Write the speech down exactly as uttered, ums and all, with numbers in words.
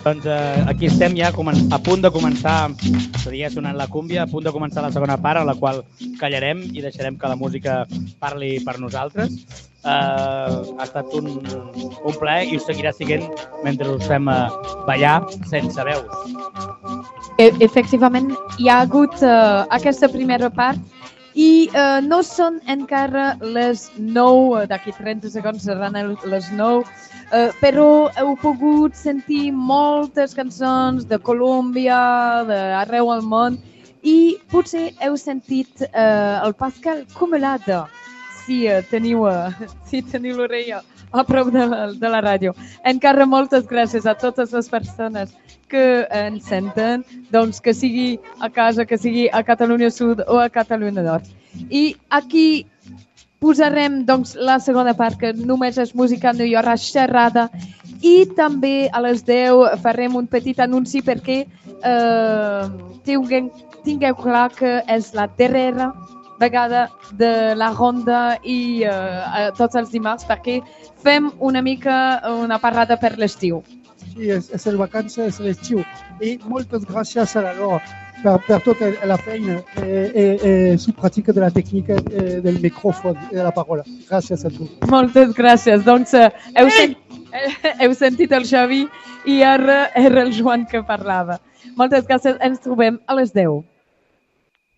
Doncs eh, aquí estem ja a punt de començar, seria sonant la cúmbia, a punt de començar la segona part, en la qual callarem i deixarem que la música parli per nosaltres. Eh, ha estat un, un plaer i us seguirà siguent mentre us fem eh, ballar sense veus. E efectivament, hi ha hagut uh, aquesta primera part i uh, no són encara les nou, d'aquí trenta segons seran les nou, uh, però heu pogut sentir moltes cançons de Colòmbia, d'arreu del món, i potser heu sentit uh, el Pascal Comelada, si uh, teniu, uh, si teniu l'orella a prop de la, de la ràdio. Encara moltes gràcies a totes les persones que ens senten, doncs que sigui a casa, que sigui a Catalunya Sud o a Catalunya Nord. I aquí posarem doncs, la segona part, que només és música, no hi haurà xerrada, i també a les deu farem un petit anunci perquè eh, tinguem, tingueu clar que és la darrera vegada de la ronda i eh, tots els dimarts, perquè fem una mica una parada per l'estiu. Sí, és, és el vacances, és l'estiu. I moltes gràcies a la Laura per, per tota la feina i, i su pràctica de la tècnica eh, del micròfon i de la paraula. Gràcies a tu. Moltes gràcies. Doncs eh, heu, sen heu sentit el Xavi i ara era el Joan que parlava. Moltes gràcies. Ens trobem a les deu.